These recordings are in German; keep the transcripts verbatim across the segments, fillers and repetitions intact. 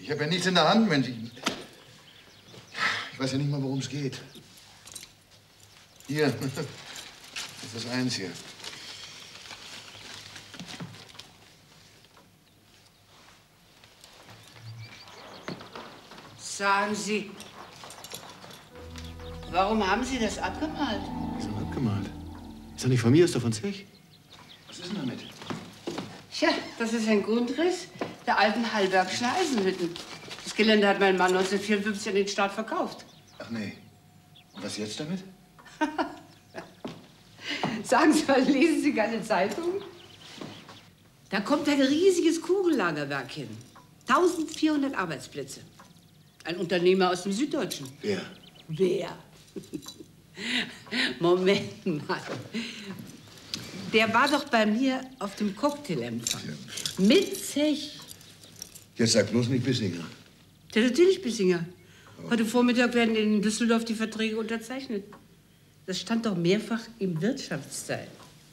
Ich habe ja nichts in der Hand, Mensch. Ich, ich weiß ja nicht mal, worum es geht. Hier, das ist das eins hier. Sagen Sie, warum haben Sie das abgemalt? Wieso abgemalt? Ist doch nicht von mir, ist doch von Zech. Was ist denn damit? Tja, das ist ein Grundriss der alten Hallbergschen Eisenhütten. Das Gelände hat mein Mann neunzehnhundertvierundfünfzig an den Staat verkauft. Ach nee. Und was jetzt damit? Sagen Sie mal, lesen Sie keine Zeitung? Da kommt ein riesiges Kugellagerwerk hin. eintausendvierhundert Arbeitsplätze. Ein Unternehmer aus dem Süddeutschen. Wer? Wer? Moment mal. Der war doch bei mir auf dem Cocktailempfang. Ja. Mit Zech. Jetzt sag bloß nicht Bissinger. Der natürlich Bissinger. Oh. Heute Vormittag werden in Düsseldorf die Verträge unterzeichnet. Das stand doch mehrfach im Wirtschaftsteil.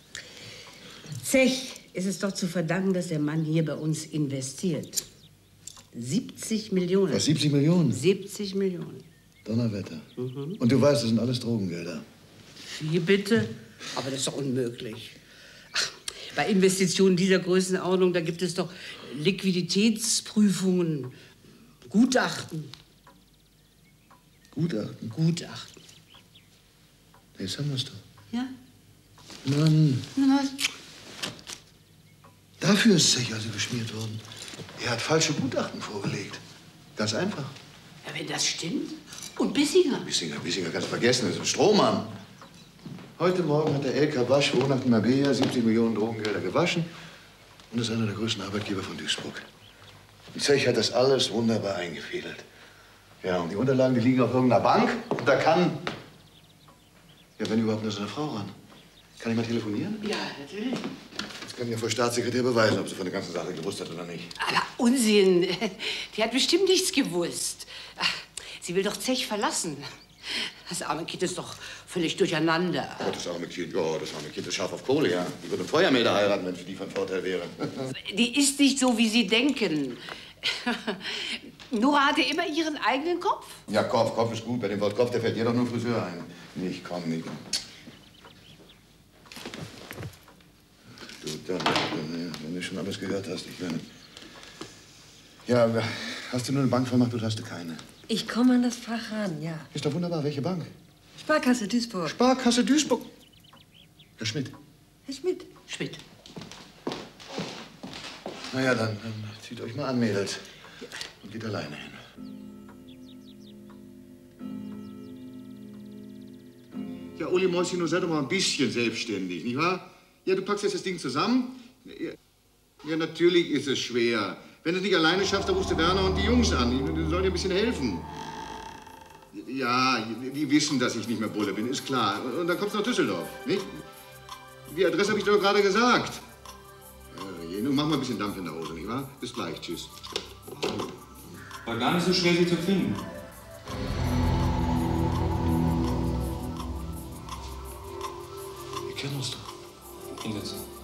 Zech ist es doch zu verdanken, dass der Mann hier bei uns investiert. siebzig Millionen. Was, siebzig Millionen? siebzig Millionen. Donnerwetter. Mhm. Und du weißt, das sind alles Drogengelder. Wie bitte? Aber das ist doch unmöglich. Ach, bei Investitionen dieser Größenordnung, da gibt es doch Liquiditätsprüfungen, Gutachten. Gutachten? Gutachten. Jetzt haben wir es doch. Ja? Mann. Na was? Dafür ist Zech also geschmiert worden. Er hat falsche Gutachten vorgelegt. Ganz einfach. Ja, wenn das stimmt. Und Bissinger? Bissinger, Bissinger, kannst du vergessen, das ist ein Strohmann. Heute Morgen hat der L K Wasch, Wohnhaft in Mabea, siebzig Millionen Drogengelder gewaschen und ist einer der größten Arbeitgeber von Duisburg. Und Zech hat das alles wunderbar eingefädelt. Ja, und die Unterlagen, die liegen auf irgendeiner Bank. Und da kann, ja, wenn überhaupt, nur seine Frau ran. Kann ich mal telefonieren? Ja, natürlich. Das kann ich ja vor Staatssekretär beweisen, ob sie von der ganzen Sache gewusst hat oder nicht. Aber Unsinn. Die hat bestimmt nichts gewusst. Ach, sie will doch Zech verlassen. Das arme Kind ist doch völlig durcheinander. Oh, das arme Kind, ja, das arme Kind ist scharf auf Kohle, ja. Die würde einen Feuermelder heiraten, wenn für die von Vorteil wäre. Die ist nicht so, wie Sie denken. Nora hatte immer ihren eigenen Kopf. Ja, Kopf, Kopf ist gut. Bei dem Wort Kopf, der fällt dir doch nur Friseur ein. Nicht, komm, nicht. Du, dann, dann, wenn du schon alles gehört hast, ich meine... Ja, hast du nur eine Bankvollmacht oder hast du keine? Ich komme an das Fach ran, ja. Ist doch wunderbar. Welche Bank? Sparkasse Duisburg. Sparkasse Duisburg. Herr Schmidt. Herr Schmidt. Schmidt. Na ja, dann, dann zieht euch mal an, Mädels. Und geht alleine hin. Ja, Uli Mäuschen, sei doch mal ein bisschen selbstständig, nicht wahr? Ja, du packst jetzt das Ding zusammen. Ja, ja, natürlich ist es schwer. Wenn du es nicht alleine schaffst, dann rufst du Werner und die Jungs an. Die, die sollen dir ein bisschen helfen. Ja, die wissen, dass ich nicht mehr Bulle bin, ist klar. Und dann kommst du nach Düsseldorf, nicht? Die Adresse habe ich doch gerade gesagt. Ja, nun mach mal ein bisschen Dampf in der Hose, nicht wahr? Bis gleich, tschüss. War gar nicht so schwer, sie zu finden. Wir kennen uns doch. Hinsetzen.